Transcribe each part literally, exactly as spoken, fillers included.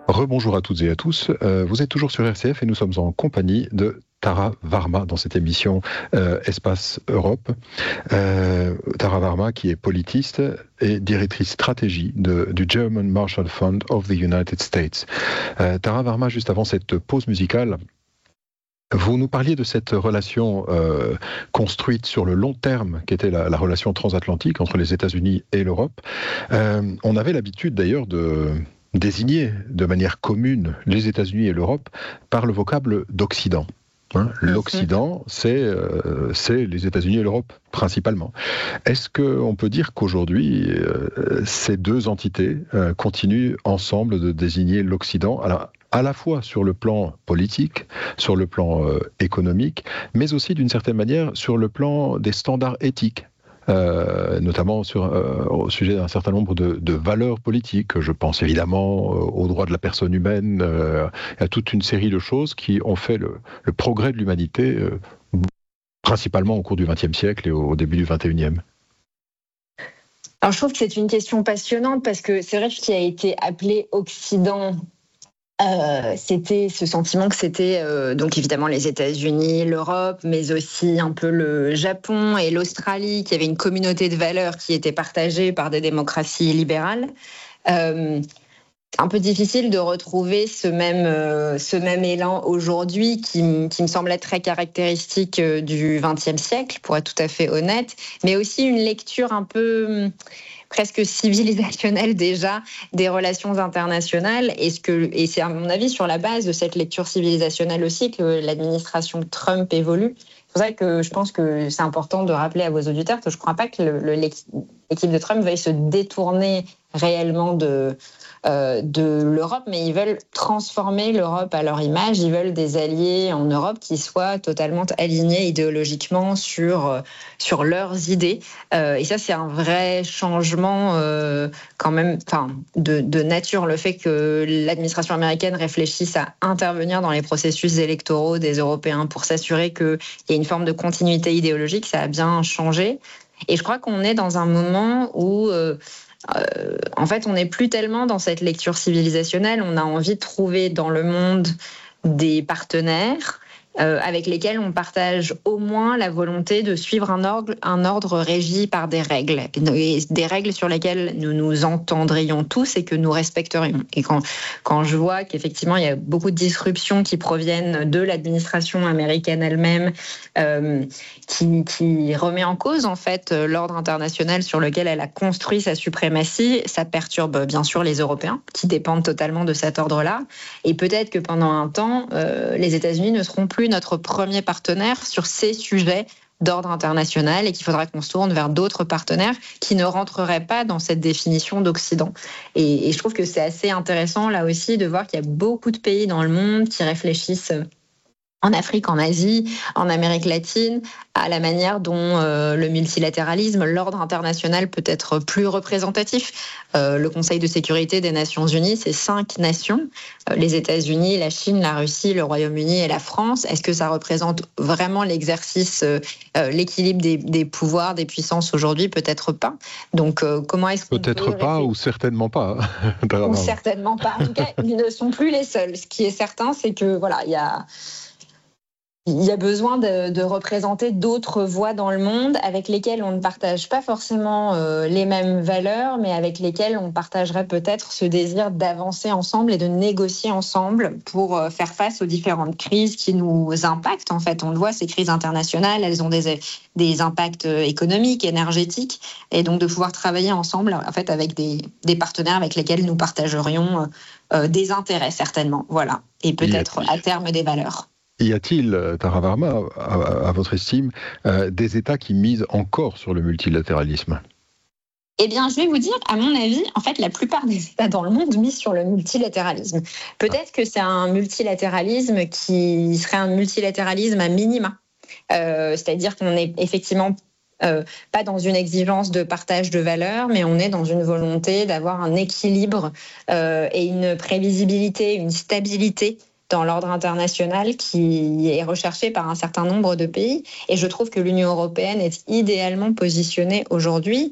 Rebonjour à toutes et à tous. Euh, vous êtes toujours sur R C F et nous sommes en compagnie de Tara Varma dans cette émission euh, Espace Europe. Euh, Tara Varma qui est politiste et directrice stratégie de, du German Marshall Fund of the United States. Euh, Tara Varma, juste avant cette pause musicale, vous nous parliez de cette relation euh, construite sur le long terme, qui était la, la relation transatlantique entre les États-Unis et l'Europe. Euh, on avait l'habitude d'ailleurs de désigner de manière commune les États-Unis et l'Europe par le vocable d'Occident. Hein, L'Occident, c'est, euh, c'est les États-Unis et l'Europe principalement. Est-ce qu'on peut dire qu'aujourd'hui, euh, ces deux entités euh, continuent ensemble de désigner l'Occident, alors, à la fois sur le plan politique, sur le plan euh, économique, mais aussi d'une certaine manière sur le plan des standards éthiques, euh, notamment sur, euh, au sujet d'un certain nombre de, de valeurs politiques. Je pense évidemment euh, aux droits de la personne humaine, euh, à toute une série de choses qui ont fait le, le progrès de l'humanité, euh, principalement au cours du vingtième siècle et au, au début du vingt et unième. Alors je trouve que c'est une question passionnante parce que c'est vrai que ce qui a été appelé Occident, Euh, c'était ce sentiment que c'était euh, donc évidemment les États-Unis, l'Europe, mais aussi un peu le Japon et l'Australie, qui avaient une communauté de valeurs qui était partagée par des démocraties libérales. Euh, c'est un peu difficile de retrouver ce même, euh, ce même élan aujourd'hui qui, qui me semblait très caractéristique du vingtième siècle, pour être tout à fait honnête, mais aussi une lecture un peu presque civilisationnelle déjà des relations internationales. Et, ce que, et c'est à mon avis sur la base de cette lecture civilisationnelle aussi que l'administration Trump évolue. C'est pour ça que je pense que c'est important de rappeler à vos auditeurs que je ne crois pas que le, le, l'équipe de Trump veuille se détourner réellement de, euh, de l'Europe, mais ils veulent transformer l'Europe à leur image. Ils veulent des alliés en Europe qui soient totalement alignés idéologiquement sur, euh, sur leurs idées. Euh, et ça, c'est un vrai changement euh, quand même de, de nature. Le fait que l'administration américaine réfléchisse à intervenir dans les processus électoraux des Européens pour s'assurer qu'il y ait une forme de continuité idéologique, ça a bien changé. Et je crois qu'on est dans un moment où... Euh, Euh, en fait, on n'est plus tellement dans cette lecture civilisationnelle. On a envie de trouver dans le monde des partenaires euh, avec lesquels on partage au moins la volonté de suivre un ordre, un ordre régi par des règles, et des règles sur lesquelles nous nous entendrions tous et que nous respecterions. Et quand, quand je vois qu'effectivement il y a beaucoup de disruptions qui proviennent de l'administration américaine elle-même, euh, qui, qui remet en cause en fait l'ordre international sur lequel elle a construit sa suprématie, ça perturbe bien sûr les Européens qui dépendent totalement de cet ordre-là. Et peut-être que pendant un temps, euh, les États-Unis ne seront plus notre premier partenaire sur ces sujets d'ordre international et qu'il faudra qu'on se tourne vers d'autres partenaires qui ne rentreraient pas dans cette définition d'Occident. Et, et je trouve que c'est assez intéressant là aussi de voir qu'il y a beaucoup de pays dans le monde qui réfléchissent en Afrique, en Asie, en Amérique latine, à la manière dont euh, le multilatéralisme, l'ordre international peut être plus représentatif. Euh, le Conseil de sécurité des Nations Unies, c'est cinq nations, euh, les États-Unis, la Chine, la Russie, le Royaume-Uni et la France. Est-ce que ça représente vraiment l'exercice, euh, l'équilibre des, des pouvoirs, des puissances aujourd'hui? Peut-être pas. Donc, euh, comment est-ce qu'on Peut-être peut pas réfléchir... ou certainement pas. Ou certainement pas. En tout cas, ils ne sont plus les seuls. Ce qui est certain, c'est que voilà, il y a... Il y a besoin de, de représenter d'autres voix dans le monde avec lesquelles on ne partage pas forcément euh, les mêmes valeurs, mais avec lesquelles on partagerait peut-être ce désir d'avancer ensemble et de négocier ensemble pour euh, faire face aux différentes crises qui nous impactent. En fait, on le voit, ces crises internationales, elles ont des, des impacts économiques, énergétiques, et donc de pouvoir travailler ensemble en fait, avec des, des partenaires avec lesquels nous partagerions euh, des intérêts, certainement. Voilà. Et peut-être à terme des valeurs. Y a-t-il, Tara Varma, à, à votre estime, euh, des États qui misent encore sur le multilatéralisme ? Eh bien, je vais vous dire, à mon avis, en fait, la plupart des États dans le monde misent sur le multilatéralisme. Peut-être que c'est un multilatéralisme qui serait un multilatéralisme à minima. Euh, c'est-à-dire qu'on est effectivement euh, pas dans une exigence de partage de valeurs, mais on est dans une volonté d'avoir un équilibre euh, et une prévisibilité, une stabilité dans l'ordre international qui est recherché par un certain nombre de pays. Et je trouve que l'Union européenne est idéalement positionnée aujourd'hui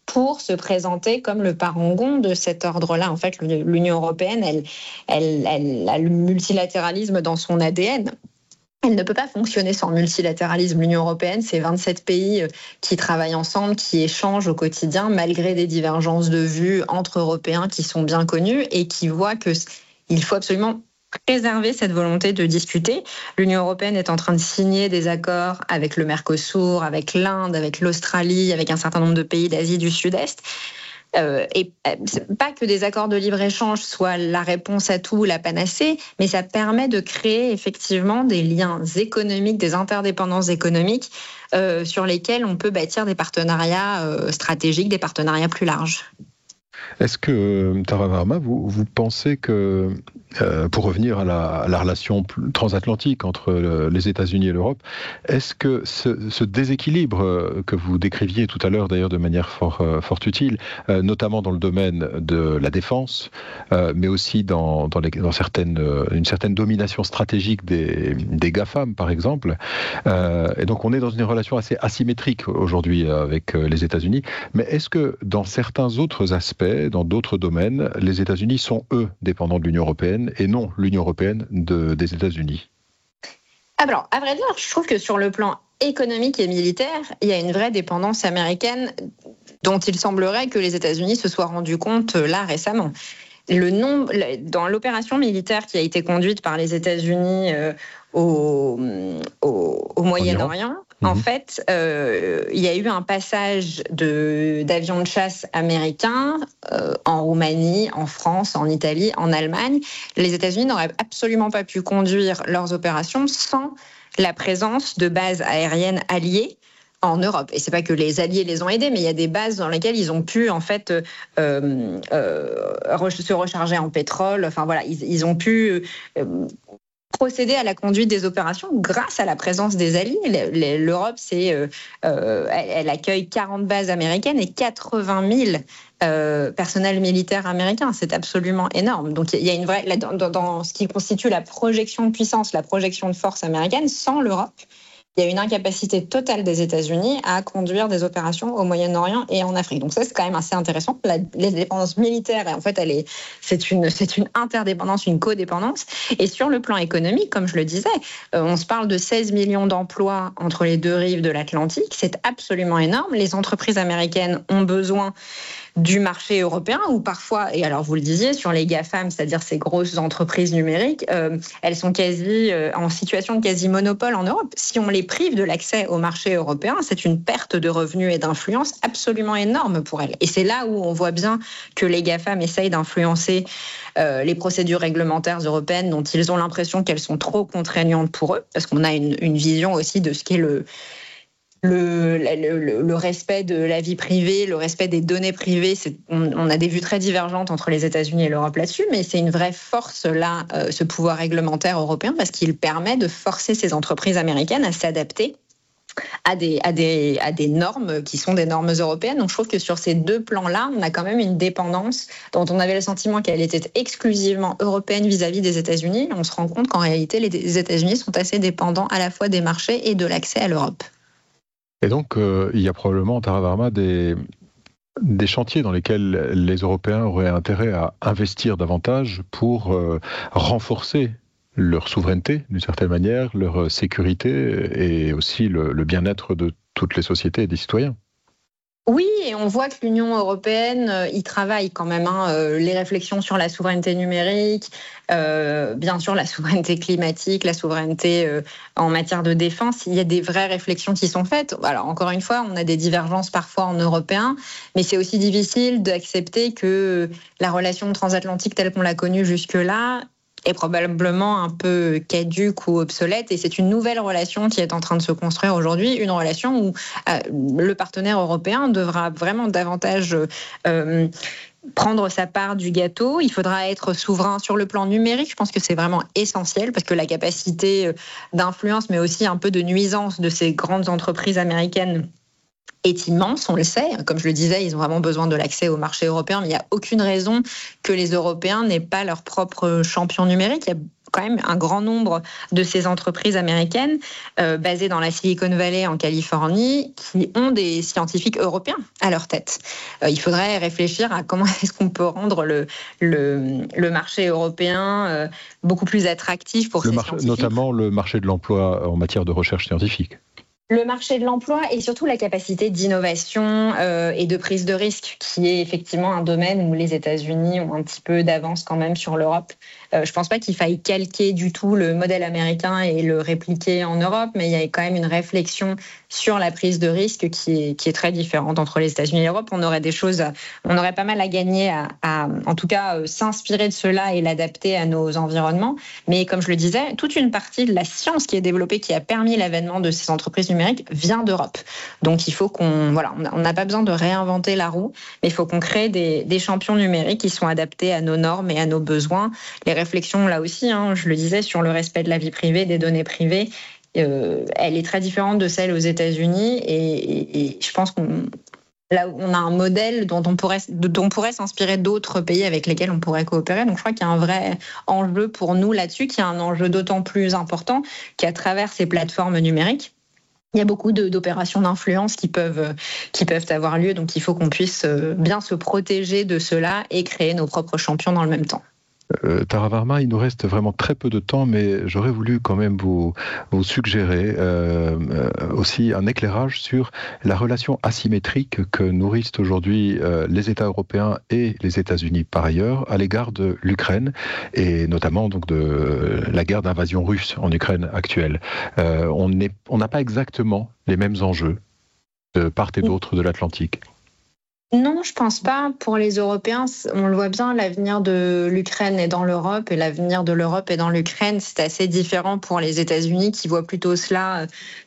pour se présenter comme le parangon de cet ordre-là. En fait, l'Union européenne, elle, elle, elle a le multilatéralisme dans son A D N. Elle ne peut pas fonctionner sans multilatéralisme. L'Union européenne, c'est vingt-sept pays qui travaillent ensemble, qui échangent au quotidien, malgré des divergences de vues entre Européens qui sont bien connus et qui voient qu'il faut absolument préserver cette volonté de discuter. L'Union européenne est en train de signer des accords avec le Mercosur, avec l'Inde, avec l'Australie, avec un certain nombre de pays d'Asie du Sud-Est. Euh, et pas que des accords de libre-échange soient la réponse à tout, la panacée, mais ça permet de créer effectivement des liens économiques, des interdépendances économiques euh, sur lesquels on peut bâtir des partenariats euh, stratégiques, des partenariats plus larges. Est-ce que, Tara Varma, vous, vous pensez que, euh, pour revenir à la, à la relation transatlantique entre le, les États-Unis et l'Europe, est-ce que ce, ce déséquilibre que vous décriviez tout à l'heure, d'ailleurs de manière fort, euh, fort utile, euh, notamment dans le domaine de la défense, euh, mais aussi dans, dans, les, dans certaines, une certaine domination stratégique des, des GAFAM, par exemple, euh, et donc on est dans une relation assez asymétrique aujourd'hui avec les États-Unis, mais est-ce que dans certains autres aspects, dans d'autres domaines, les États-Unis sont, eux, dépendants de l'Union européenne et non l'Union européenne de, des États-Unis? Alors, à vrai dire, je trouve que sur le plan économique et militaire, il y a une vraie dépendance américaine dont il semblerait que les États-Unis se soient rendus compte là récemment. Le nombre, dans l'opération militaire qui a été conduite par les États-Unis euh, au, au, au Moyen-Orient, mmh. en fait, euh, il y a eu un passage de, d'avions de chasse américains euh, en Roumanie, en France, en Italie, en Allemagne. Les États-Unis n'auraient absolument pas pu conduire leurs opérations sans la présence de bases aériennes alliées en Europe. Et c'est pas que les alliés les ont aidés, mais il y a des bases dans lesquelles ils ont pu en fait euh, euh, se recharger en pétrole. Enfin voilà, ils, ils ont pu euh, procéder à la conduite des opérations grâce à la présence des alliés. L'Europe, c'est, euh, euh, elle accueille quarante bases américaines et quatre-vingt mille euh, personnels militaires américains. C'est absolument énorme. Donc il y a une vraie, dans, dans ce qui constitue la projection de puissance, la projection de force américaine, sans l'Europe, il y a une incapacité totale des États-Unis à conduire des opérations au Moyen-Orient et en Afrique. Donc ça, c'est quand même assez intéressant. La, les dépendances militaires, en fait, elle est, c'est une, c'est une interdépendance, une codépendance. Et sur le plan économique, comme je le disais, euh, on se parle de seize millions d'emplois entre les deux rives de l'Atlantique. C'est absolument énorme. Les entreprises américaines ont besoin du marché européen, ou parfois, et alors vous le disiez, sur les GAFAM, c'est-à-dire ces grosses entreprises numériques, euh, elles sont quasi euh, en situation de quasi-monopole en Europe. Si on les prive de l'accès au marché européen, c'est une perte de revenus et d'influence absolument énorme pour elles. Et c'est là où on voit bien que les GAFAM essayent d'influencer euh, les procédures réglementaires européennes dont ils ont l'impression qu'elles sont trop contraignantes pour eux, parce qu'on a une, une vision aussi de ce qu'est le Le, le, le respect de la vie privée, le respect des données privées, c'est, on, on a des vues très divergentes entre les États-Unis et l'Europe là-dessus, mais c'est une vraie force, là, euh, ce pouvoir réglementaire européen, parce qu'il permet de forcer ces entreprises américaines à s'adapter à des, à, des, à des normes qui sont des normes européennes. Donc je trouve que sur ces deux plans-là, on a quand même une dépendance dont on avait le sentiment qu'elle était exclusivement européenne vis-à-vis des États-Unis. On se rend compte qu'en réalité, les États-Unis sont assez dépendants à la fois des marchés et de l'accès à l'Europe. Et donc, euh, il y a probablement, Tara Varma, des, des chantiers dans lesquels les Européens auraient intérêt à investir davantage pour euh, renforcer leur souveraineté, d'une certaine manière, leur sécurité et aussi le, le bien-être de toutes les sociétés et des citoyens. Oui, et on voit que l'Union européenne euh, y travaille quand même. Hein, euh, les réflexions sur la souveraineté numérique, euh, bien sûr la souveraineté climatique, la souveraineté euh, en matière de défense, il y a des vraies réflexions qui sont faites. Alors encore une fois, on a des divergences parfois en européen, mais c'est aussi difficile d'accepter que la relation transatlantique telle qu'on l'a connue jusque-là est probablement un peu caduque ou obsolète, et c'est une nouvelle relation qui est en train de se construire aujourd'hui, une relation où euh, le partenaire européen devra vraiment davantage euh, prendre sa part du gâteau. Il faudra être souverain sur le plan numérique. Je pense que c'est vraiment essentiel, parce que la capacité d'influence, mais aussi un peu de nuisance de ces grandes entreprises américaines est immense, on le sait. Comme je le disais, ils ont vraiment besoin de l'accès au marché européen, mais il n'y a aucune raison que les Européens n'aient pas leur propre champion numérique. Il y a quand même un grand nombre de ces entreprises américaines euh, basées dans la Silicon Valley en Californie qui ont des scientifiques européens à leur tête. Euh, il faudrait réfléchir à comment est-ce qu'on peut rendre le, le, le marché européen euh, beaucoup plus attractif pour le ces marché, scientifiques. Notamment le marché de l'emploi en matière de recherche scientifique. Le marché de l'emploi et surtout la capacité d'innovation euh, et de prise de risque, qui est effectivement un domaine où les États-Unis ont un petit peu d'avance quand même sur l'Europe. Euh, je ne pense pas qu'il faille calquer du tout le modèle américain et le répliquer en Europe, mais il y a quand même une réflexion sur la prise de risque qui est, qui est très différente entre les États-Unis et l'Europe. On aurait des choses, on aurait pas mal à gagner à, à en tout cas, euh, s'inspirer de cela et l'adapter à nos environnements. Mais comme je le disais, toute une partie de la science qui est développée, qui a permis l'avènement de ces entreprises numériques, vient d'Europe. Donc il faut qu'on, voilà, on n'a pas besoin de réinventer la roue, mais il faut qu'on crée des, des champions numériques qui sont adaptés à nos normes et à nos besoins. Les réflexions, là aussi, hein, je le disais, sur le respect de la vie privée, des données privées, euh, elle est très différente de celle aux États-Unis et, et, et je pense qu'on là, on a un modèle dont on pourrait, dont on pourrait s'inspirer d'autres pays avec lesquels on pourrait coopérer. Donc, je crois qu'il y a un vrai enjeu pour nous là-dessus, qu'il y a un enjeu d'autant plus important qu'à travers ces plateformes numériques, il y a beaucoup de, d'opérations d'influence qui peuvent, qui peuvent avoir lieu, donc il faut qu'on puisse bien se protéger de cela et créer nos propres champions dans le même temps. Euh, Tara Varma, il nous reste vraiment très peu de temps, mais j'aurais voulu quand même vous, vous suggérer euh, euh, aussi un éclairage sur la relation asymétrique que nourrissent aujourd'hui euh, les États européens et les États-Unis par ailleurs à l'égard de l'Ukraine et notamment donc de la guerre d'invasion russe en Ukraine actuelle. Euh, on n'est, on n'a pas exactement les mêmes enjeux de part et d'autre de l'Atlantique. Non, je pense pas. Pour les Européens, on le voit bien, l'avenir de l'Ukraine est dans l'Europe et l'avenir de l'Europe est dans l'Ukraine. C'est assez différent pour les États-Unis qui voient plutôt cela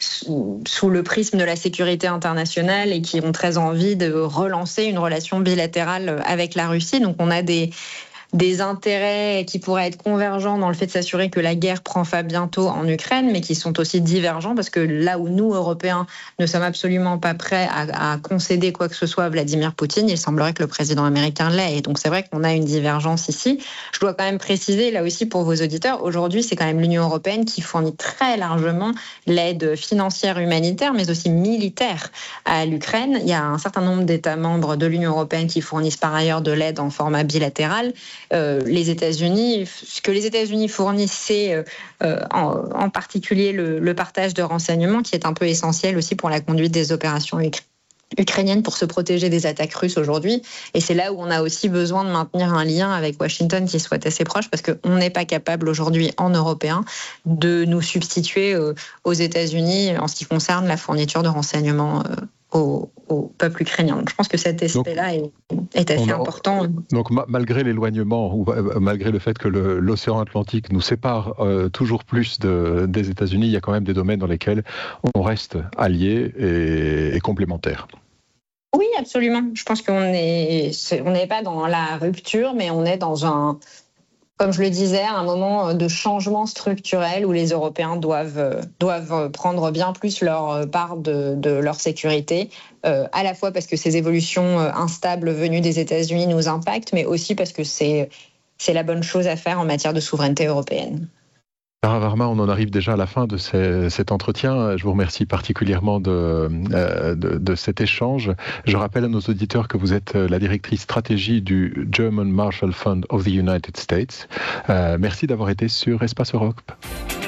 sous le prisme de la sécurité internationale et qui ont très envie de relancer une relation bilatérale avec la Russie. Donc on a des des intérêts qui pourraient être convergents dans le fait de s'assurer que la guerre prend fin bientôt en Ukraine, mais qui sont aussi divergents parce que là où nous, Européens, ne sommes absolument pas prêts à, à concéder quoi que ce soit à Vladimir Poutine, il semblerait que le président américain l'ait. Et donc c'est vrai qu'on a une divergence ici. Je dois quand même préciser, là aussi pour vos auditeurs, aujourd'hui c'est quand même l'Union européenne qui fournit très largement l'aide financière, humanitaire, mais aussi militaire à l'Ukraine. Il y a un certain nombre d'États membres de l'Union européenne qui fournissent par ailleurs de l'aide en format bilatéral. Euh, les États-Unis, ce que les États-Unis fournissent, c'est euh, en, en particulier le, le partage de renseignements qui est un peu essentiel aussi pour la conduite des opérations ukra- ukrainiennes pour se protéger des attaques russes aujourd'hui. Et c'est là où on a aussi besoin de maintenir un lien avec Washington qui soit assez proche parce qu'on n'est pas capable aujourd'hui en Européens de nous substituer euh, aux États-Unis en ce qui concerne la fourniture de renseignements euh, Au, au peuple ukrainien. Donc, je pense que cet aspect-là est, est assez a, important. Donc, ma, malgré l'éloignement, ou euh, malgré le fait que le, l'océan Atlantique nous sépare euh, toujours plus de, des États-Unis, il y a quand même des domaines dans lesquels on reste alliés et, et complémentaires. Oui, absolument. Je pense qu'on est, on n'est pas dans la rupture, mais on est dans un, comme je le disais, un moment de changement structurel où les Européens doivent, doivent prendre bien plus leur part de, de leur sécurité, euh, à la fois parce que ces évolutions instables venues des États-Unis nous impactent, mais aussi parce que c'est, c'est la bonne chose à faire en matière de souveraineté européenne. Tara Varma, on en arrive déjà à la fin de ces, cet entretien. Je vous remercie particulièrement de, de, de cet échange. Je rappelle à nos auditeurs que vous êtes la directrice stratégie du German Marshall Fund of the United States. Euh, merci d'avoir été sur Espace Europe.